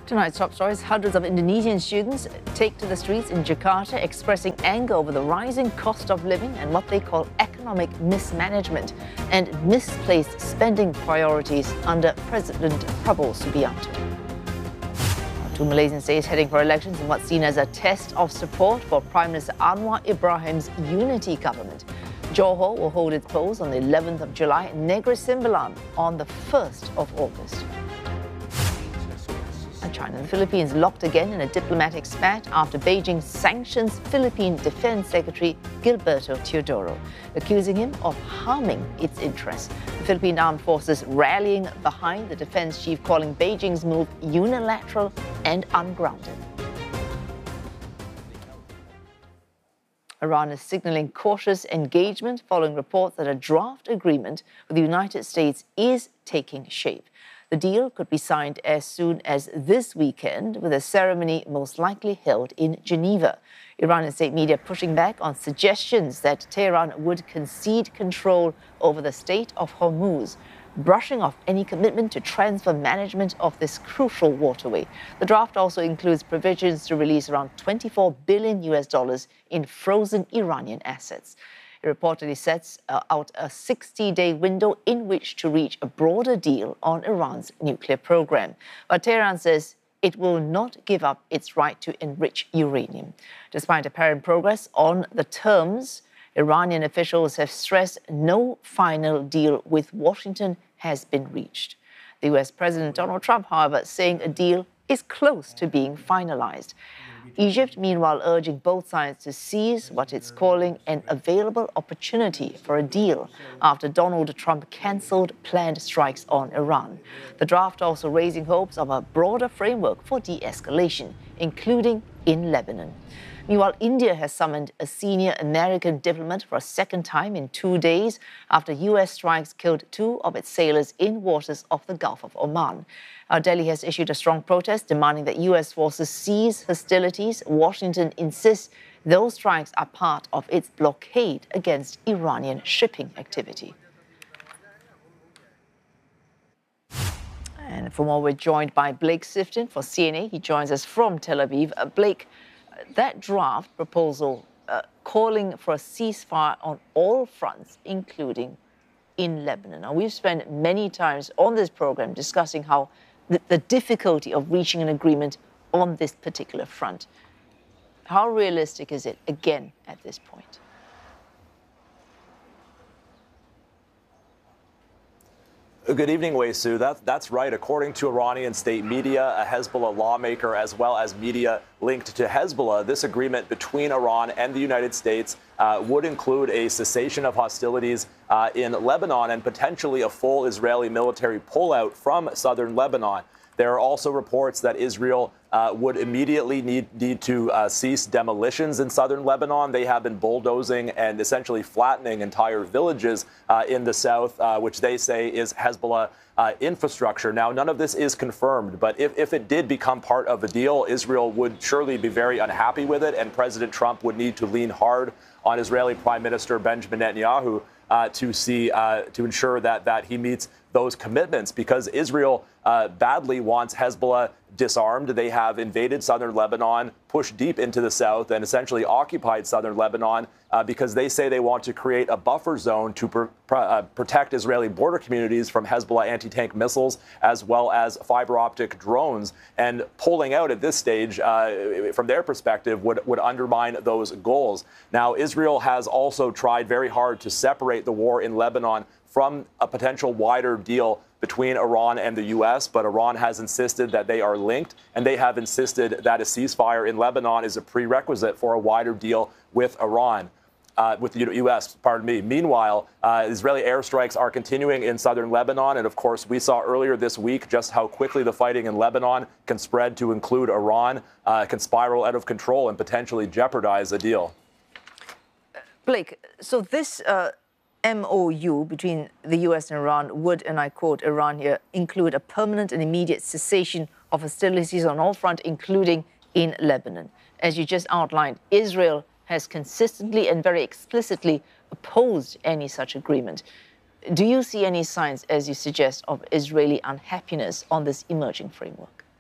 Tonight's top stories: hundreds of Indonesian students take to the streets in Jakarta expressing anger over the rising cost of living and what they call economic mismanagement and misplaced spending priorities under President Prabowo Subianto. Two Malaysian states heading for elections in what's seen as a test of support for Prime Minister Anwar Ibrahim's unity government. Johor will hold its polls on the 11th of July and Negeri Sembilan on the 1st of August. China and the Philippines locked again in a diplomatic spat after Beijing sanctions Philippine Defense Secretary Gilberto Teodoro, accusing him of harming its interests. The Philippine Armed Forces rallying behind the defense chief, calling Beijing's move unilateral and ungrounded. Iran is signaling cautious engagement following reports that a draft agreement with the United States is taking shape. The deal could be signed as soon as this weekend, with a ceremony most likely held in Geneva. Iranian state media pushing back on suggestions that Tehran would concede control over the Strait of Hormuz, brushing off any commitment to transfer management of this crucial waterway. The draft also includes provisions to release around $24 billion in frozen Iranian assets. It reportedly sets out a 60-day window in which to reach a broader deal on Iran's nuclear program. But Tehran says it will not give up its right to enrich uranium. Despite apparent progress on the terms, Iranian officials have stressed no final deal with Washington has been reached. The U.S. President Donald Trump, however, saying a deal is close to being finalized. Egypt, meanwhile, urging both sides to seize what it's calling an available opportunity for a deal after Donald Trump cancelled planned strikes on Iran. The draft also raising hopes of a broader framework for de-escalation, including in Lebanon. Meanwhile, India has summoned a senior American diplomat for a second time in 2 days after U.S. strikes killed 2 of its sailors in waters off the Gulf of Oman. Delhi has issued a strong protest demanding that U.S. forces cease hostilities. Washington insists those strikes are part of its blockade against Iranian shipping activity. And for more, we're joined by Blake Sifton for CNA. He joins us from Tel Aviv. Blake, that draft proposal calling for a ceasefire on all fronts, including in Lebanon. Now, we've spent many times on this program discussing how the difficulty of reaching an agreement on this particular front. How realistic is it, again, at this point? Good evening, Wei Su. That's right. According to Iranian state media, a Hezbollah lawmaker, as well as media linked to Hezbollah, this agreement between Iran and the United States would include a cessation of hostilities in Lebanon and potentially a full Israeli military pullout from southern Lebanon. There are also reports that Israel would immediately need to cease demolitions in southern Lebanon. They have been bulldozing and essentially flattening entire villages in the south, which they say is Hezbollah infrastructure. Now, none of this is confirmed, but if it did become part of the deal, Israel would surely be very unhappy with it, and President Trump would need to lean hard on Israeli Prime Minister Benjamin Netanyahu to ensure that he meets those commitments, because Israel badly wants Hezbollah disarmed. They have invaded southern Lebanon, pushed deep into the south, and essentially occupied southern Lebanon because they say they want to create a buffer zone to protect Israeli border communities from Hezbollah anti-tank missiles, as well as fiber optic drones. And pulling out at this stage, from their perspective, would undermine those goals. Now, Israel has also tried very hard to separate the war in Lebanon from a potential wider deal between Iran and the U.S., but Iran has insisted that they are linked, and they have insisted that a ceasefire in Lebanon is a prerequisite for a wider deal with Iran, with the U.S., pardon me. Meanwhile, Israeli airstrikes are continuing in southern Lebanon, and of course, we saw earlier this week just how quickly the fighting in Lebanon can spread to include Iran, can spiral out of control and potentially jeopardize a deal. Blake, so this MOU between the U.S. and Iran would, and I quote Iran here, include a permanent and immediate cessation of hostilities on all fronts, including in Lebanon. As you just outlined, Israel has consistently and very explicitly opposed any such agreement. Do you see any signs, as you suggest, of Israeli unhappiness on this emerging framework?